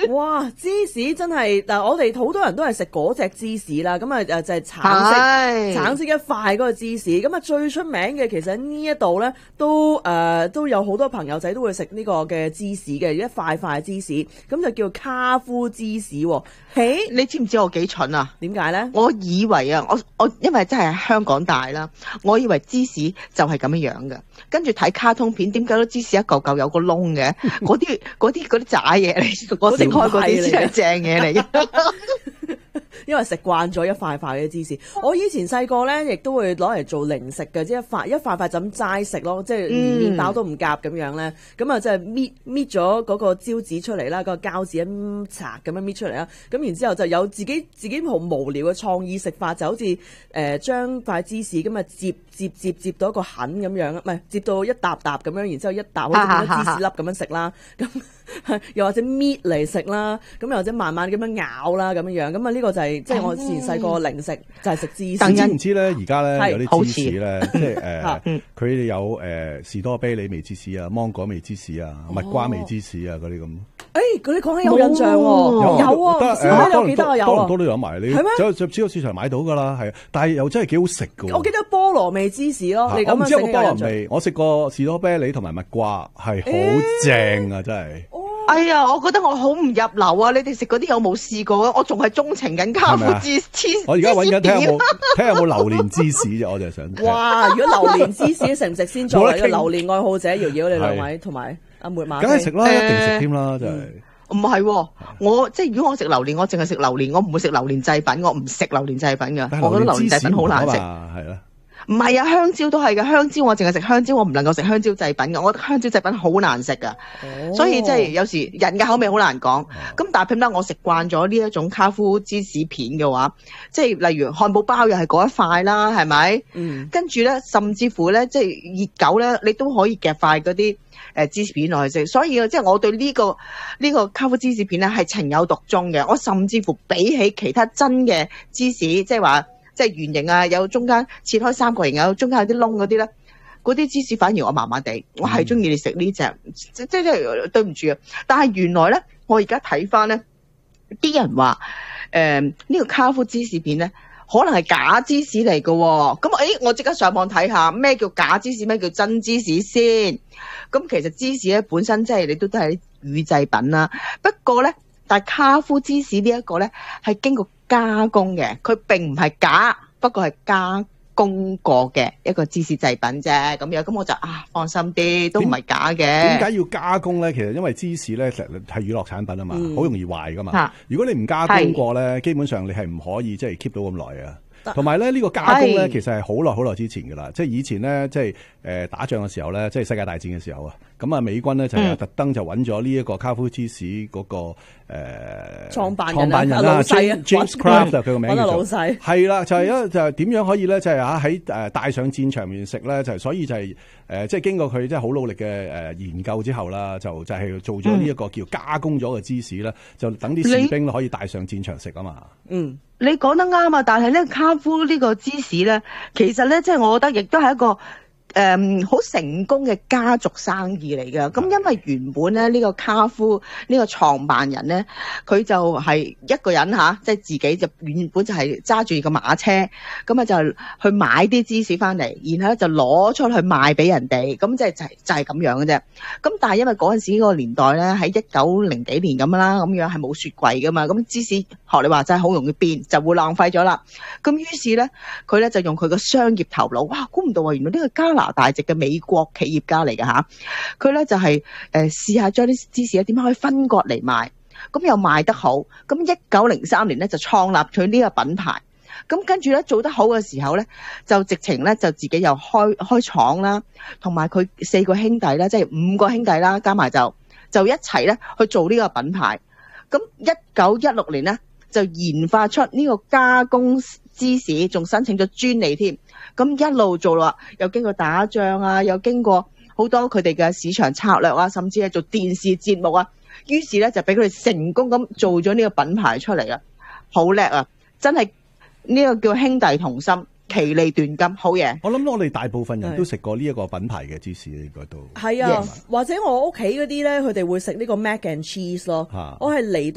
哇！芝士真係嗱，我哋好多人都係食嗰隻芝士啦，咁啊就係橙色一塊嗰個芝士，咁啊最出名嘅其實呢一度咧都有好多朋友仔都會食呢個嘅芝士嘅，一塊塊芝士，咁就叫卡夫芝士。嘿， 你知唔知我幾蠢啊？ 點解咧？ 我以為啊，我因為真係香港大啦，我以為芝士就係咁樣樣嘅，跟住睇卡通片，點解都芝士一嚿嚿有個窿嘅？嗰啲渣嘢嚟，我食開嗰啲先係正嘢嚟嘅。 因為食慣咗一塊塊嘅芝士，我以前細個咧，亦都會攞嚟做零食嘅，即係一塊塊就咁齋食咯，即係連麵包都唔夾咁樣咧。咁啊，即係搣咗嗰個膠紙出嚟啦，個膠紙一擦咁樣搣出嚟啦。咁然之後就有自己好無聊嘅創意食法，就好似將塊芝士咁啊接到一個痕咁樣，唔係接到一笪笪咁樣，然之後一笪好似變咗芝士粒咁樣食啦。咁又或者搣嚟食啦，咁又或者慢慢咁樣咬啦咁樣。咁啊呢個就係即係我以前細個零食就係食芝士。 知唔知咧？而家咧有啲芝士咧，即係佢哋有士多啤梨味芝士啊、芒果味芝士啊、蜜瓜味芝士啊嗰啲咁。 嗰啲講起有印象喎，有啊，士多啤梨有幾多啊？有啊， 多倫多都有賣，你就超級市場買到噶啦，係。但係又真係幾好食噶。 我記得菠蘿味芝士咯，你咁樣我唔知有個菠蘿味，我食過士多啤梨同埋蜜瓜，係好正啊！真係。 哎呀，我覺得我好唔入流啊！你哋食嗰啲有冇試過啊？我仲係鍾情緊卡夫芝士。 我而家揾緊睇下有冇榴蓮芝士啫，我就想。 哇！如果榴蓮芝士食唔食先？作為一個榴蓮愛好者，瑤瑤你兩位同埋阿梅馬， 梗係食啦，一定食添啦，真係。 唔係，我即係如果我食榴蓮，我淨係食榴蓮，我唔會食榴蓮製品，我唔食榴蓮製品噶。我覺得榴蓮製品好難食。 係啦。 唔係啊，香蕉都係嘅，香蕉我淨係食香蕉，我唔能夠食香蕉製品嘅，我覺得香蕉製品好難食噶，所以即係有時人嘅口味好難講。咁但係譬如咧，我食慣咗呢一種卡夫芝士片嘅話，即係例如漢堡包又係嗰一塊啦，係咪？跟住咧，甚至乎咧，即係熱狗咧，你都可以夾塊嗰啲芝士片落去食。所以即係我對呢個卡夫芝士片咧係情有獨鍾嘅。我甚至乎比起其他真嘅芝士，即係話。即係圓形啊，有中間切開三角形，有中間有啲窿嗰啲咧，嗰啲芝士反而我麻麻地，我係中意你食呢隻，即係對唔住啊！但係原來咧，我而家睇翻咧，啲人話呢個卡夫芝士片咧，可能係假芝士嚟嘅喎。咁我即刻上網睇下咩叫假芝士，咩叫真芝士先。咁其實芝士咧本身即係你都係乳製品啦。不過咧，但係卡夫芝士呢一個咧係經過加工嘅，佢並唔係假，不過係加工過嘅一個芝士製品啫，咁樣咁我就放心啲，都唔係假嘅。 點解要加工咧？其實因為芝士咧，其實係乳酪產品啊嘛，好容易壞噶嘛。如果你唔加工過咧，基本上你係唔可以即係 keep 到咁耐啊。同埋咧，呢個加工咧，其實係好耐之前噶啦，即係以前咧，即係打仗嘅時候咧，即係世界大戰嘅時候啊，咁啊美軍咧就特登就揾咗呢一個卡夫芝士嗰個創辦人啦，James Kraft 佢個名叫做係啦，就係點樣可以咧，就係喺帶上戰場面食咧，就係所以就係即係經過佢即係好努力嘅研究之後啦，就係做咗呢一個叫加工咗嘅芝士啦，就等啲士兵可以帶上戰場食啊嘛。 你講得啱啊，但係咧卡夫呢個芝士咧，其實咧即係我覺得亦都係一個好成功嘅家族生意嚟嘅。咁因為原本咧呢個卡夫呢個創辦人咧，佢就係一個人即係自己就原本就係揸住個馬車，咁啊就去買啲芝士翻嚟，然後咧就攞出去賣俾人哋，咁即係就係咁樣嘅啫。咁但係因為嗰陣時嗰個年代咧，喺1900幾年咁啦，咁樣係冇雪櫃噶嘛，咁芝士學你話齋好容易變，就會浪費咗啦。咁於是咧，佢咧就用佢個商業頭腦，哇！估唔到原來呢個加拿大籍嘅美國企業家嚟嘅吓，佢咧就係試下將啲芝士咧點樣可以分割嚟賣，咁又賣得好。咁1903年咧就創立佢呢個品牌，咁跟住咧做得好嘅時候咧，就直情咧就自己又開廠啦，同埋佢4個兄弟啦，即係5個兄弟啦，加埋就一齊咧去做呢個品牌。咁1916年咧就研發出呢個加工芝士，仲申請咗專利添。咁一路做啦，又經過打仗啊，又經過好多佢哋嘅市場策略啊，甚至係做電視節目啊，於是咧就俾佢哋成功咁做咗呢個品牌出嚟啊，好叻啊！真係呢個叫兄弟同心，其利斷金，好嘢。 我諗我哋大部分人都食過呢一個品牌嘅芝士，應該都係啊，或者我屋企嗰啲咧，佢哋會食呢個 mac and cheese 咯。我係嚟